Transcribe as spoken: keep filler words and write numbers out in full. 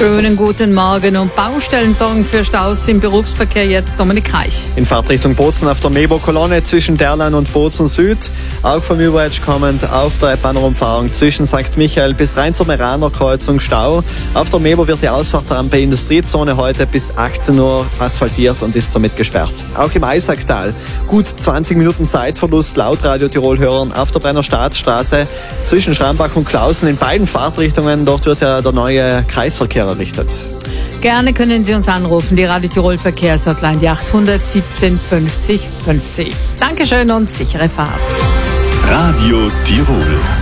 Schönen guten Morgen und Baustellen sorgen für Staus im Berufsverkehr jetzt Dominik Reich. In Fahrtrichtung Bozen auf der Mebo-Kolonne zwischen Derlan und Bozen Süd. Auch vom Überedge kommend auf der Eppaner-Umfahrung zwischen Sankt Michael bis rein zur Meraner Kreuzung Stau. Auf der Mebo wird die Ausfahrtrampe Industriezone heute bis achtzehn Uhr asphaltiert und ist somit gesperrt. Auch im Eisacktal gut zwanzig Minuten Zeitverlust laut Radio Tirol-Hörern auf der Brenner Staatsstraße zwischen Schrambach und Klausen in beiden Fahrtrichtungen. Dort wird ja der neue Kreisverkehr errichtet. Gerne können Sie uns anrufen, die Radio Tirol Verkehrshotline, die achthundertsiebzehn fünfzig fünfzig. Dankeschön und sichere Fahrt. Radio Tirol.